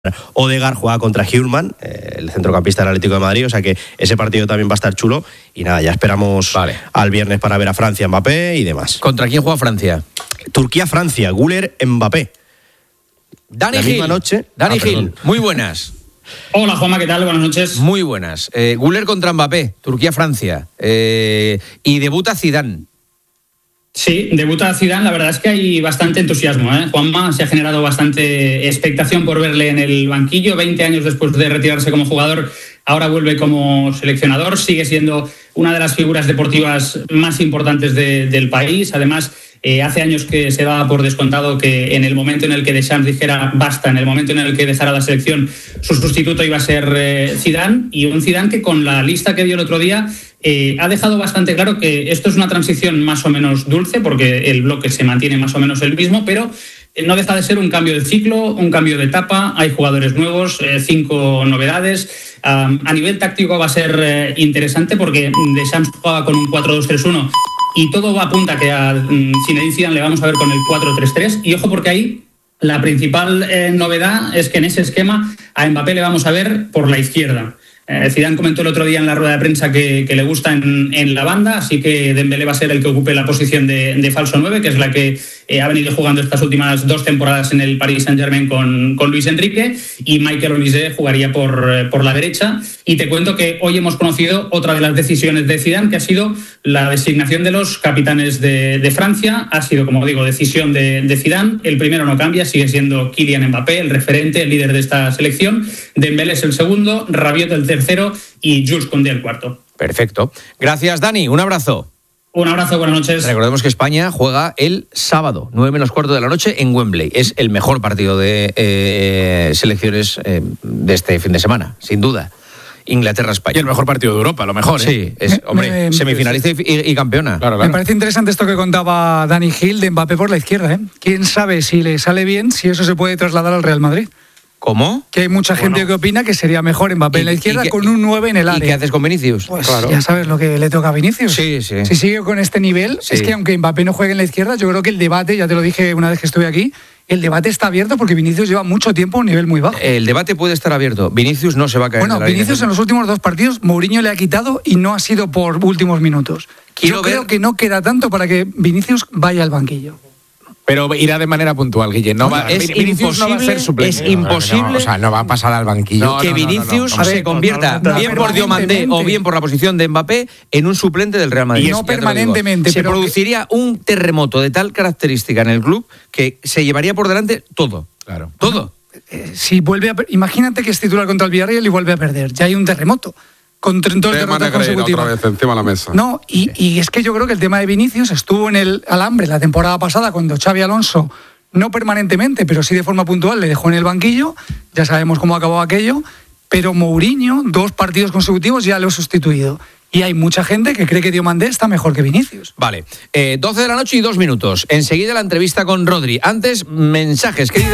Odegaard juega contra Hjulmand, el centrocampista del Atlético de Madrid, o sea que ese partido también va a estar chulo. Y nada, ya esperamos al viernes para ver a Francia, Mbappé y demás. ¿Contra quién juega Francia? Turquía-Francia, Güler, Mbappé. Dani La Gil. misma noche. Dani Gil, muy buenas. Hola Juanma, ¿qué tal? Buenas noches. Muy buenas. Güler contra Mbappé, Turquía-Francia. Y debuta Zidane. Sí, debuta Zidane, la verdad es que hay bastante entusiasmo, ¿eh? Juanma, se ha generado bastante expectación por verle en el banquillo. 20 años después de retirarse como jugador, ahora vuelve como seleccionador, sigue siendo una de las figuras deportivas más importantes del país. Además, hace años que se daba por descontado que en el momento en el que Deschamps dijera basta, en el momento en el que dejara la selección, su sustituto iba a ser Zidane, y un Zidane que con la lista que dio el otro día ha dejado bastante claro que esto es una transición más o menos dulce, porque el bloque se mantiene más o menos el mismo, pero no deja de ser un cambio de ciclo, un cambio de etapa. Hay jugadores nuevos, 5 novedades. A nivel táctico va a ser interesante porque Deschamps juega con un 4-2-3-1 y todo va a apunta que a Zinedine Zidane le vamos a ver con el 4-3-3. Y ojo, porque ahí la principal novedad es que en ese esquema a Mbappé le vamos a ver por la izquierda. Zidane comentó el otro día en la rueda de prensa que le gusta en la banda, así que Dembélé va a ser el que ocupe la posición de falso 9, que es la que ha venido jugando estas últimas 2 temporadas en el Paris Saint-Germain con Luis Enrique, y Michael Olise jugaría por la derecha. Y te cuento que hoy hemos conocido otra de las decisiones de Zidane, que ha sido la designación de los capitanes de Francia. Ha sido, como digo, decisión de Zidane. El primero no cambia, sigue siendo Kylian Mbappé, el referente, el líder de esta selección. Dembélé es el segundo, Rabiot el tercero y Jules Koundé el cuarto. Perfecto. Gracias, Dani. Un abrazo. Un abrazo, buenas noches. Recordemos que España juega el sábado, 9:45 de la noche, en Wembley. Es el mejor partido de selecciones de este fin de semana, sin duda. Inglaterra-España. Y el mejor partido de Europa, lo mejor, ¿eh? Sí, es, hombre, semifinalista y campeona. Claro. Me parece interesante esto que contaba Dani Gil de Mbappé por la izquierda, ¿eh? ¿Quién sabe si le sale bien, si eso se puede trasladar al Real Madrid? ¿Cómo? Que hay mucha gente que opina que sería mejor Mbappé en la izquierda con un 9 en el área. ¿Y qué haces con Vinicius? Pues ya sabes lo que le toca a Vinicius. Sí. Si sigue con este nivel, es que aunque Mbappé no juegue en la izquierda, yo creo que el debate, ya te lo dije una vez que estuve aquí, el debate está abierto porque Vinicius lleva mucho tiempo a un nivel muy bajo. El debate puede estar abierto. Vinicius no se va a caer. Bueno, Vinicius en los últimos 2 partidos, Mourinho le ha quitado y no ha sido por últimos minutos. Yo creo que no queda tanto para que Vinicius vaya al banquillo. Pero irá de manera puntual, Guille. Vinicius no va a ser suplente. Es imposible. O sea, no va a pasar al banquillo. Que Vinicius se convierta, bien por Diomandé o bien por la posición de Mbappé, en un suplente del Real Madrid. Y no permanentemente. Se produciría un terremoto de tal característica en el club que se llevaría por delante todo. Claro. Todo. Si imagínate que es titular contra el Villarreal y vuelve a perder. Ya hay un terremoto. Con 2 derrotas consecutivas. Otra vez encima de la mesa. No, y es que yo creo que el tema de Vinicius estuvo en el alambre la temporada pasada cuando Xabi Alonso, no permanentemente, pero sí de forma puntual, le dejó en el banquillo. Ya sabemos cómo acabó aquello. Pero Mourinho, 2 partidos consecutivos, ya lo ha sustituido. Y hay mucha gente que cree que Diomandé está mejor que Vinicius. Vale, 12 de la noche y 2 minutos. Enseguida la entrevista con Rodri. Antes, mensajes.